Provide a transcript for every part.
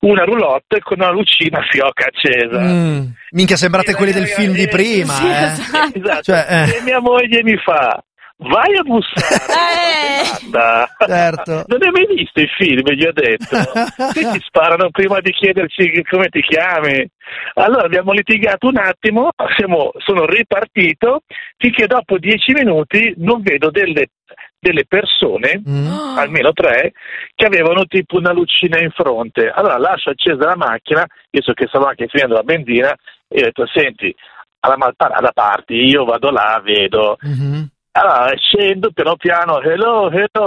una roulotte con una lucina a fiocca accesa. Minchia, sembrate quelli del film di prima. Sì, esatto. Cioè, E mia moglie mi fa: vai a bussare. Certo. Non hai mai visto i film? Gli ho detto. Che ti sparano prima di chiederci come ti chiami. Allora abbiamo litigato un attimo, sono ripartito, finché dopo 10 minuti non vedo delle persone, almeno 3, che avevano tipo una lucina in fronte. Allora lascio accesa la macchina, io so che stavo anche finendo la benzina, e ho detto: senti, alla malparata parti, io vado là, vedo. Allora scendo piano piano, hello,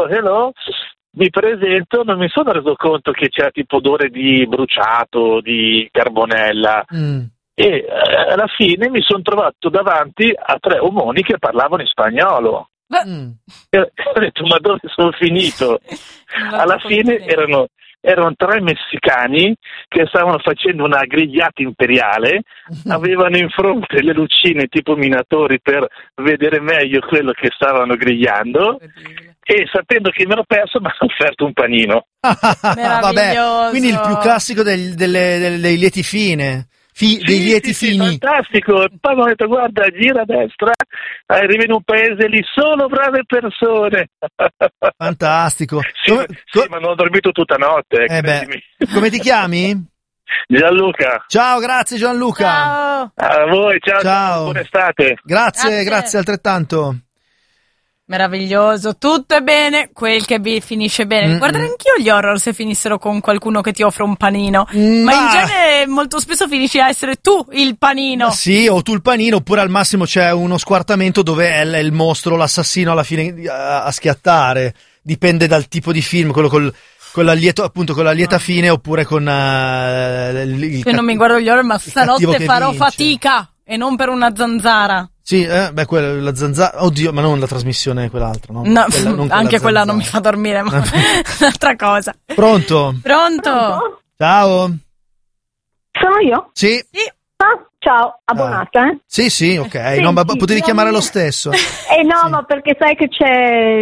mi presento, non mi sono reso conto che c'era tipo odore di bruciato, di carbonella. E alla fine mi sono trovato davanti a 3 omoni che parlavano in spagnolo. E ho detto: ma dove sono finito? Alla fine erano 3 messicani che stavano facendo una grigliata imperiale, avevano in fronte le lucine tipo minatori per vedere meglio quello che stavano grigliando, e sapendo che mi ero perso mi hanno offerto un panino. Vabbè, quindi il più classico dei lieti fine. Dei lieti fini. Fantastico. E poi mi hanno detto: guarda, gira a destra, arrivi in un paese lì solo brave persone. Fantastico. Sì, ma non ho dormito tutta notte. Come ti chiami? Gianluca. Ciao, grazie Gianluca. Ciao. A voi, ciao. Buona estate. Grazie altrettanto. Meraviglioso, tutto è bene quel che finisce bene. Guarderei anch'io gli horror se finissero con qualcuno che ti offre un panino, ma in genere molto spesso finisci a essere tu il panino. Sì, o tu il panino, oppure al massimo c'è uno squartamento dove è il mostro, l'assassino alla fine a schiattare. Dipende dal tipo di film, quello con la lieta fine, oppure con Io non mi guardo gli horror, ma stanotte farò fatica, e non per una zanzara. Sì, la zanzara, oddio, ma non la trasmissione, quell'altra, no? No, anche quella non mi fa dormire, ma un'altra cosa. Pronto? Ciao. Sono io? Sì. Ciao, abbonata, Sì, ok. No, ma potevi chiamare lo stesso. No, sì. Ma perché sai che c'è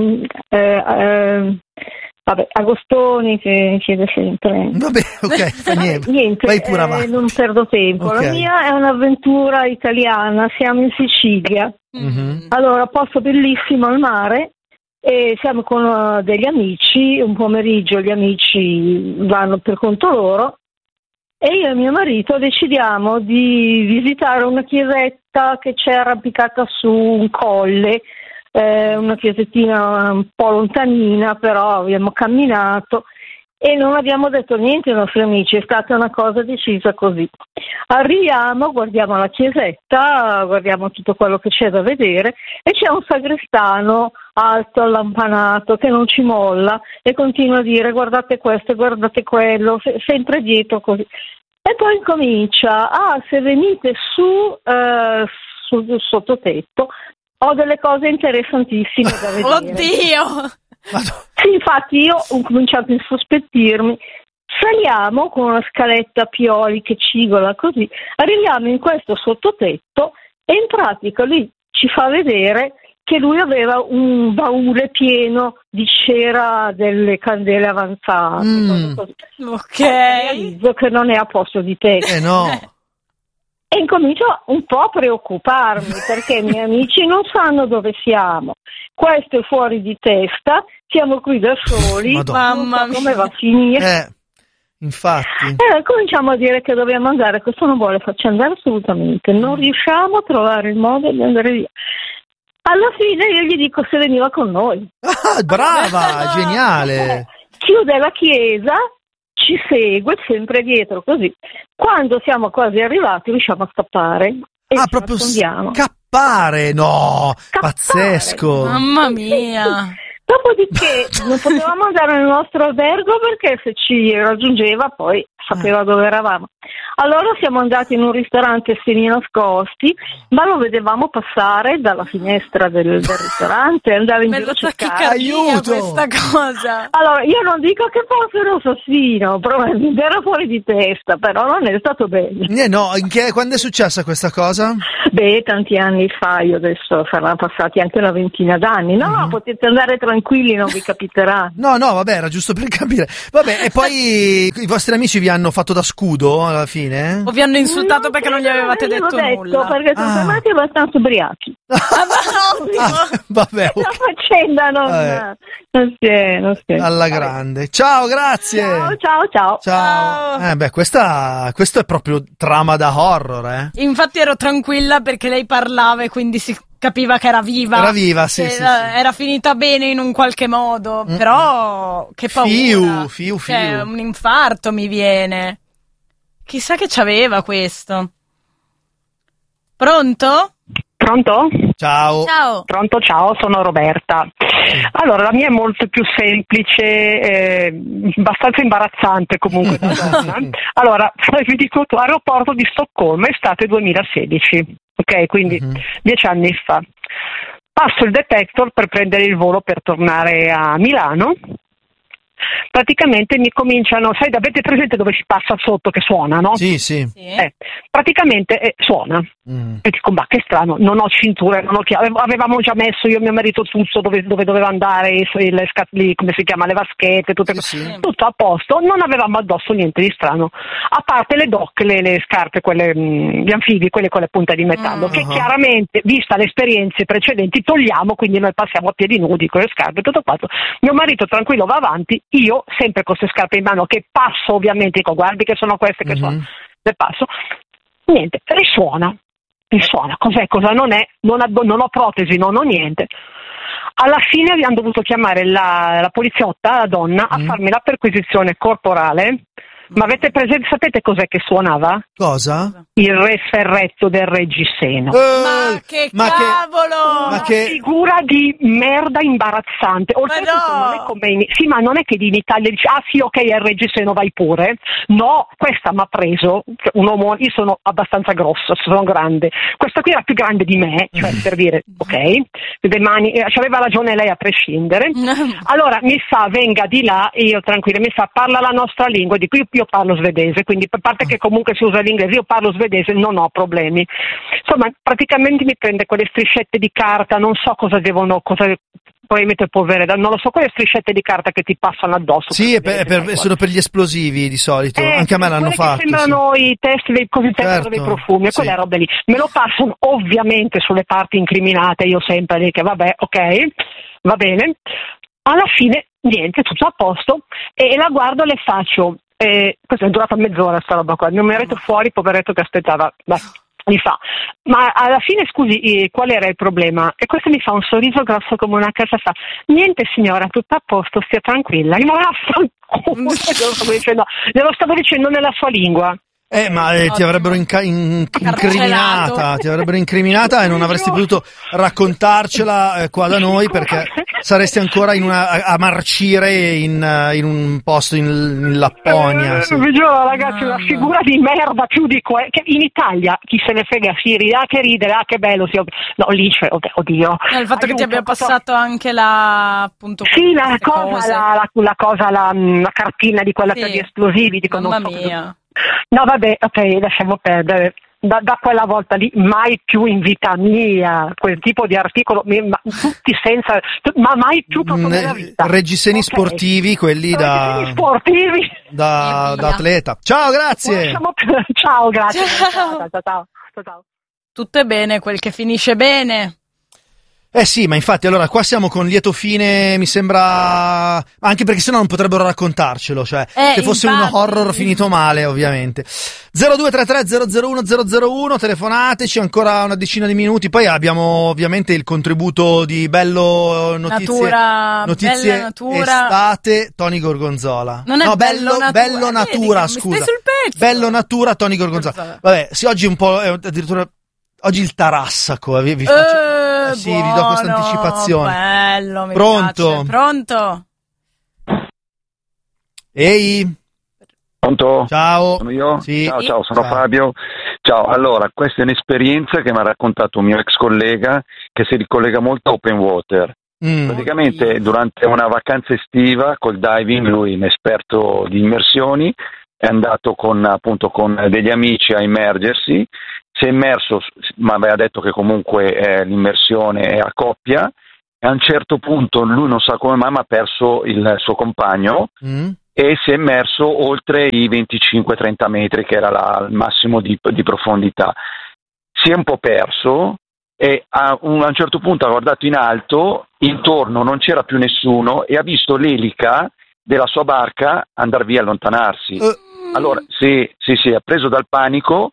Agostoni che chiede sempre. Vabbè, ok, fa niente. Vai pure avanti. Non perdo tempo. Okay. La mia è un'avventura italiana, siamo in Sicilia. Allora, posto bellissimo al mare, e siamo con degli amici, un pomeriggio gli amici vanno per conto loro, e io e mio marito decidiamo di visitare una chiesetta che c'è arrampicata su un colle, una chiesettina un po' lontanina, però abbiamo camminato e non abbiamo detto niente ai nostri amici, è stata una cosa decisa così. Arriviamo, guardiamo la chiesetta, guardiamo tutto quello che c'è da vedere, e c'è un sagrestano alto, allampanato, che non ci molla e continua a dire: guardate questo, guardate quello, sempre dietro così. E poi comincia: se venite sul sottotetto ho delle cose interessantissime da vedere. Oddio! Sì, infatti io ho cominciato a insospettirmi. Saliamo con una scaletta a pioli che cigola così, arriviamo in questo sottotetto e in pratica lui ci fa vedere che lui aveva un baule pieno di cera delle candele avanzate. Ok. Realizzo che non è a posto di te. No. E incomincio un po' a preoccuparmi, perché i miei amici non sanno dove siamo. Questo è fuori di testa, siamo qui da soli, Mamma mia. Come va a finire? Infatti. Cominciamo a dire che dobbiamo andare, questo non vuole farci andare assolutamente, non riusciamo a trovare il modo di andare via. Alla fine io gli dico se veniva con noi. Brava, geniale. Chiude la chiesa, ci segue sempre dietro così. Quando siamo quasi arrivati riusciamo a scappare e ci proprio nascondiamo. Scappare, pazzesco. Mamma mia. Dopodiché non potevamo andare nel nostro albergo perché se ci raggiungeva poi sapeva dove eravamo. Allora siamo andati in un ristorante semi-nascosti, ma lo vedevamo passare dalla finestra del ristorante, andare in giro a cercare. Aiuto! Questa cosa. Allora, io non dico che fosse un assassino, probabilmente era fuori di testa, però non è stato bene. Quando è successa questa cosa? Beh, tanti anni fa, io adesso saranno passati anche una ventina d'anni. No, potete andare tranquilli, non vi capiterà. No, vabbè, era giusto per capire. Vabbè, e poi i vostri amici vi hanno fatto da scudo alla fine? O vi hanno insultato perché non gli avevate detto nulla? Perché sono tornati abbastanza ubriachi. Vabbè, La faccenda non si è. Alla grande. Ciao, grazie. Ciao. Questo è proprio trama da horror, eh? Infatti ero tranquilla perché lei parlava e quindi si capiva che era viva. Era viva, sì. Era finita bene in un qualche modo, però che paura. Fiu. Un infarto mi viene. Chissà che c'aveva questo. Pronto? Ciao. Pronto, ciao, sono Roberta. Allora, la mia è molto più semplice, abbastanza imbarazzante comunque da donna. Allora, vi dico tu, aeroporto di Stoccolma, estate 2016, ok? Quindi 10 anni fa. Passo il detector per prendere il volo per tornare a Milano. Praticamente mi cominciano, avete presente dove si passa sotto che suona, no? Sì. Praticamente suona. E dico, ma che strano, non ho cintura, non ho chiave. Avevamo già messo io e mio marito tutto dove doveva andare, come si chiama, le vaschette, tutto a posto. Non avevamo addosso niente di strano, a parte le doc, le scarpe, quelle gli anfibi, quelle con le punte di metallo, che chiaramente, vista le esperienze precedenti, togliamo, quindi noi passiamo a piedi nudi con le scarpe, tutto quanto. Mio marito tranquillo va avanti, io sempre con queste scarpe in mano che passo, ovviamente dico, guardi che sono queste che sono, le passo, niente, risuona, cosa non è, non ho protesi, non ho niente. Alla fine abbiamo dovuto chiamare la poliziotta, la donna, a farmi la perquisizione corporale. Ma avete presente, sapete cos'è che suonava? Cosa? Il referretto del reggiseno. Ma che cavolo! Una figura di merda imbarazzante. Oltretutto non è come sì, ma non è che in Italia dici, sì, ok, è il reggiseno, vai pure. No, questa mi ha preso un uomo, io sono abbastanza grosso, sono grande. Questa qui era più grande di me, cioè per dire, ok, le mani, aveva ragione lei a prescindere. Allora mi fa, venga di là, e io tranquilla, mi fa, parla la nostra lingua, dico io parlo svedese, quindi a parte che comunque si usa l'inglese, io parlo svedese, non ho problemi. Insomma, praticamente mi prende quelle striscette di carta, non so cosa probabilmente può avere, non lo so, quelle striscette di carta che ti passano addosso. Sì, sono per gli esplosivi di solito, anche a me l'hanno fatto. Sembrano i test dei dei profumi, quelle robe lì. Me lo passano ovviamente sulle parti incriminate, io sempre lì che vabbè, ok, va bene. Alla fine, niente, tutto a posto, e la guardo e le faccio, questa è durata mezz'ora sta roba qua, mio marito fuori, poveretto che aspettava, mi fa, ma alla fine scusi, qual era il problema? E questo mi fa un sorriso grosso come una casa, fa, niente signora, tutto a posto, stia tranquilla. Io glielo stavo dicendo nella sua lingua. Ma ti avrebbero incriminata, e non avresti potuto raccontarcela qua da noi, perché saresti ancora a marcire in un posto in Lapponia. Vi giuro, ragazzi, una figura di merda più di che in Italia chi se ne frega, si ride, che ridere, che bello, no, lì c'è, oddio. Il fatto che ti abbia passato anche la cartina di quella per gli esplosivi, dico, mamma mia. No, vabbè, ok, lasciamo perdere. Da quella volta lì mai più in vita mia quel tipo di articolo, tutti senza, ma mai più proprio nella vita. Reggiseni sportivi, quelli da atleta. Ciao, grazie. Ciao, grazie. Ciao. Tutto è bene quel che finisce bene. Sì, ma infatti, allora qua siamo con lieto fine, mi sembra, anche perché sennò non potrebbero raccontarcelo, cioè se fosse un horror finito male, ovviamente. 0233 001 001, telefonateci, ancora una decina di minuti, poi abbiamo ovviamente il contributo di Bello Notizie Bella Natura. Estate, Tony Gorgonzola. Non è Bello Natura, scusa. Mi stai sul pezzo. Bello Natura, Tony Gorgonzola. Vabbè, sì, oggi un po', addirittura, oggi il tarassaco, vi faccio... sì, vi do questa anticipazione. Bello, mi Pronto? piace. Pronto? Ehi? Pronto? Ciao. Sono io? Sì. Ciao, sono Fabio. Ciao, allora, questa è un'esperienza che mi ha raccontato un mio ex collega che si ricollega molto a open water. Praticamente durante una vacanza estiva col diving, lui un esperto di immersioni, è andato con degli amici a immergersi, si è immerso, ma aveva detto che comunque l'immersione è a coppia, e a un certo punto lui non sa come mai ma ha perso il suo compagno e si è immerso oltre i 25-30 metri che era il massimo di profondità. Si è un po' perso e a un certo punto ha guardato in alto, intorno non c'era più nessuno e ha visto l'elica della sua barca andare via, allontanarsi. Allora sì, ha preso dal panico,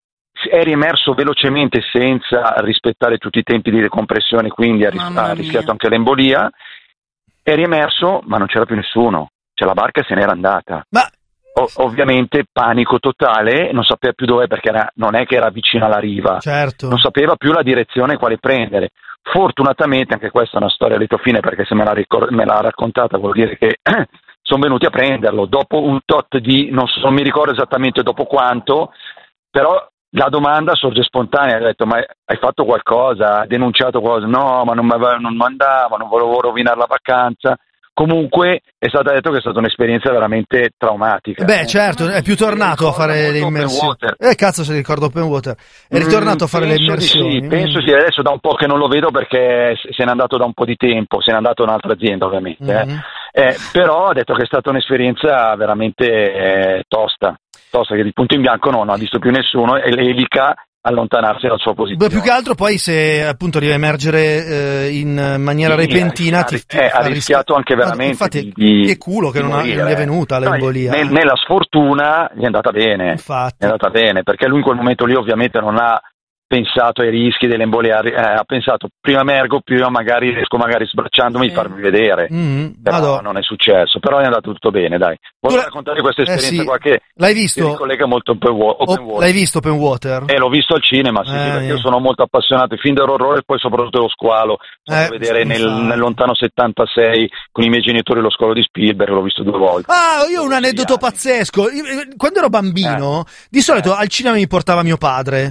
è riemerso velocemente senza rispettare tutti i tempi di decompressione, quindi ha rischiato anche l'embolia, è riemerso ma non c'era più nessuno, cioè la barca se n'era andata. Ovviamente panico totale, non sapeva più dove, perché non è che era vicino alla riva, certo. Non sapeva più la direzione quale prendere. Fortunatamente, anche questa è una storia a lieto fine, perché se me l'ha raccontata vuol dire che sono venuti a prenderlo dopo un tot di, non mi ricordo esattamente dopo quanto, però la domanda sorge spontanea, ha detto: ma hai fatto qualcosa? Hai denunciato qualcosa? No, ma non mandava, non volevo rovinare la vacanza. Comunque è stato detto che è stata un'esperienza veramente traumatica. Beh, certo, è più tornato a fare le immersioni. Cazzo, se ricordo open water. È ritornato a fare le immersioni. Penso sì, adesso da un po' che non lo vedo perché se n'è andato da un po' di tempo, se n'è andato in un'altra azienda ovviamente. Però ha detto che è stata un'esperienza veramente tosta, che di punto in bianco non ha visto più nessuno e l'elica allontanarsi dalla sua posizione. Più che altro poi se appunto arriva a emergere in maniera repentina ha rischiato anche veramente. Infatti che culo che non gli è venuta l'embolia. Nella sfortuna gli è andata bene. Infatti. È andata bene perché lui in quel momento lì ovviamente non ha pensato ai rischi dell'embolia, ha pensato prima emergo, prima magari riesco sbracciandomi di farmi vedere, però non è successo, però è andato tutto bene, dai. Voglio raccontare questa esperienza qua che l'hai visto? Si collega molto open water. L'hai visto open water? L'ho visto al cinema, sì, perché io sono molto appassionato di film dell'orrore e poi soprattutto lo squalo. Sono vedere nel lontano 76 con i miei genitori lo squalo di Spielberg, l'ho visto 2 volte. Io ho un aneddoto pazzesco. Quando ero bambino, di solito al cinema mi portava mio padre.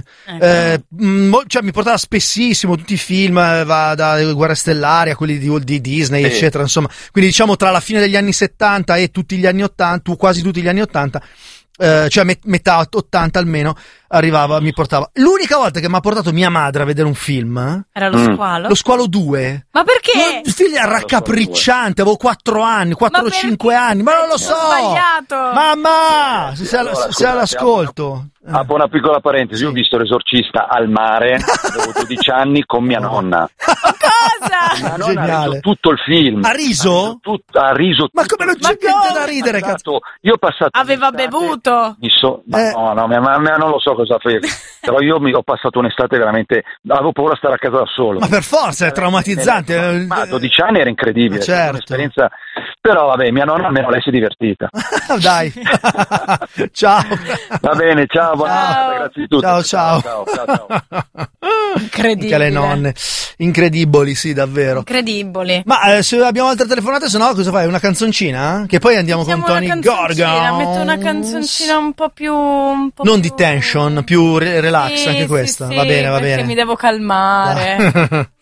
Cioè mi portava spessissimo tutti i film, va da Guerre Stellari a quelli di Disney, eccetera, insomma, quindi diciamo tra la fine degli anni 70 e tutti gli anni 80, quasi tutti gli anni 80, cioè metà 80 almeno, mi portava. L'unica volta che mi ha portato mia madre a vedere un film era Lo Squalo? Lo Squalo 2. Ma perché? Il film era raccapricciante, avevo 4 anni, 4 o 5 anni, ma non lo so. Sbagliato. Mamma, se all'ascolto. Apro una piccola parentesi, io ho visto L'Esorcista al mare, avevo 12 anni con mia nonna. Cosa? Mia nonna ha riso tutto il film. Ha riso? Ha riso ma come non c'è niente da ridere, cazzo? Io ho passato aveva bevuto? No, mia mamma non lo so cosa fece, però io ho passato un'estate veramente, avevo paura di stare a casa da solo. Ma per forza, è traumatizzante. Ma a 12 anni era incredibile, certo. Un'esperienza. Però vabbè, mia nonna almeno lei si è divertita. Dai. Ciao. Va bene, ciao, buonanotte, grazie di tutto. Ciao. Incredibile. Anche le nonne. Incredibili, sì, davvero. Incredibili. Ma se abbiamo altre telefonate, se no cosa fai? Una canzoncina? Che poi andiamo con Tony Gorgon. Metto una canzoncina un po' più... non di tension, più relax, anche questa. Sì, va bene. Perché mi devo calmare.